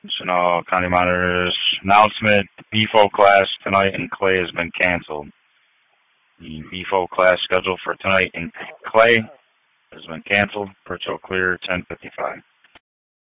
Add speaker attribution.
Speaker 1: Chenal County Monitors announcement: the BFO class tonight in Clay has been canceled. The BFO class scheduled for tonight in Clay has been canceled. Purchase clear 10:55.